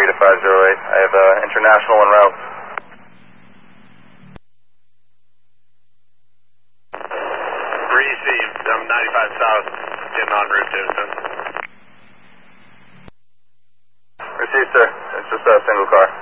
to 508. I have international en route. Received. I'm 95 south, getting en route to Houston. Received, sir. It's just a single car.